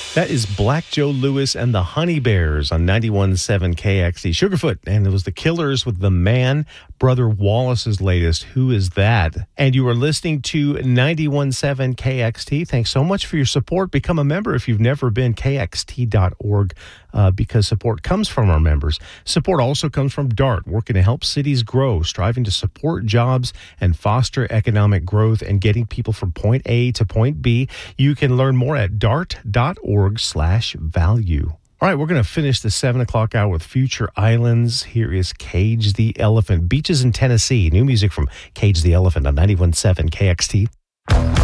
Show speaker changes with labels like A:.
A: That is Black Joe Lewis and the Honey Bears on 91.7 KXT. Sugarfoot, and it was the Killers with The Man, Brother Wallace's latest, Who Is That? And you are listening to 91.7 KXT. Thanks so much for your support. Become a member if you've never been, kxt.org, because support comes from our members. Support also comes from DART, working to help cities grow, striving to support jobs and foster economic growth and getting people from point A to point B. You can learn more at dart.org/value. All right, we're going to finish the 7 o'clock hour with Future Islands. Here is Cage the Elephant. Beaches in Tennessee. New music from Cage the Elephant on 91.7 KXT.